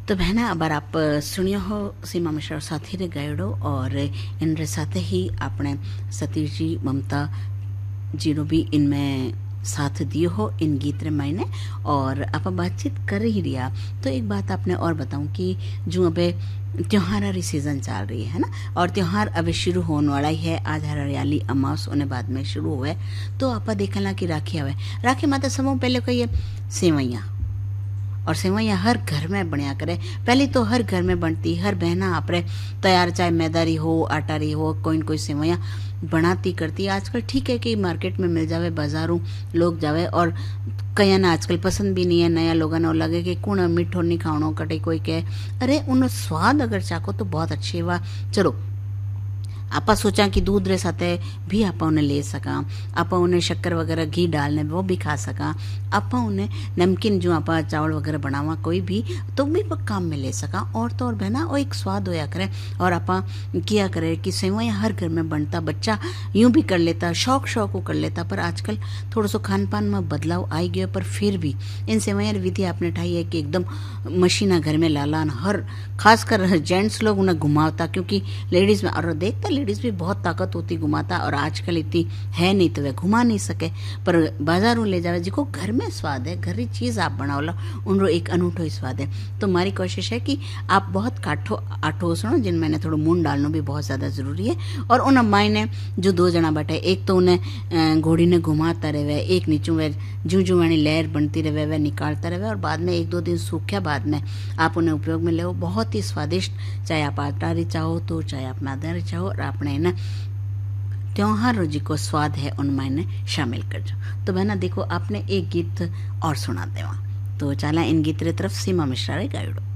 तो बहना अबार आप सुनियो हो सीमा मिश्रा साथी रे गायड़ो और इन रे साथ ही आपने सतीश जी ममता जीरो भी इनमें साथ दियो हो इन गीत रे मायने। और आप बातचीत कर ही रिया तो एक बात आपने और बताऊं कि जो अबे त्योहार सीजन चल रही है ना, और त्योहार अभी शुरू होने वाला ही है। आज हरियाली अमावस होने बाद में शुरू हुआ है तो आप देखला कि राखी आवे, राखी माता समूह पहले कहिए सेवैया, और सेवैया हर घर में बनया करे। पहले तो हर घर में बनती, हर बहना आपरे तैयार चाहे मैदारी हो आटारी हो कोई न कोई सेवैया बनाती करती। आजकल ठीक है कि मार्केट में मिल जावे, बाजारों लोग जावे, और कया ना आजकल पसंद भी नहीं है। नया लोगों ने लगे कि कौन मीठो नहीं खावणो, कटे कोई कहे अरे उन स्वाद अगर चाको तो बहुत अच्छी हुआ। चलो आपा सोचा कि दूध रे साथे भी आपा उन्हें ले सका, आपा उन्हें शक्कर वगैरह घी डालने वो भी खा सका, आपा उन्हें नमकीन जो आपा चावल वगैरह बनावा कोई भी तो भी काम में ले सका। और तो और बहना वो एक स्वाद होया करे। और आपा किया करे कि सेवैया हर घर में बनता, बच्चा यूं भी कर लेता, शौक को कर लेता। पर आजकल थोड़ा सो खान पान में बदलाव आई गयो, पर फिर भी इन सेवैया विधि आपने ठाई है कि एकदम मशीना घर में लाला हर खासकर जेंट्स लोग उन्हें घुमावता, क्योंकि लेडीज में और देखता लेडीज भी बहुत ताकत होती घुमाता, और आजकल इतनी है नहीं तो वह घुमा नहीं सके। पर बाजारों ले जावे जिको घर में स्वाद है, घर की चीज आप बनाओला उनको एक अनूठो ही स्वाद है। तो हमारी कोशिश है कि आप बहुत काठो आठो सुनो जिनमें ने थोड़ा मून डालना भी बहुत ज्यादा जरूरी है। और उन अम्माई ने जो दो जना बैठे, एक तो उन्हें घोड़ी ने घुमाता रहे, एक नीचू वह जू जू वाली लहर बनती रहे वह निकालता रहे, और बाद में एक दो दिन सूख्या बाद में आप उन्हें उपयोग में ले। बहुत ही स्वादिष्ट, चाहे आप आटारी चाहो तो चाहे आप मैदारी चाहो, और आपने ना त्योहार रोजी को स्वाद है उनमें ने शामिल कर जो। तो बहना देखो आपने एक गीत और सुना देवा, तो चला इन गीत रे तरफ सीमा मिश्रा रे गायड़ो।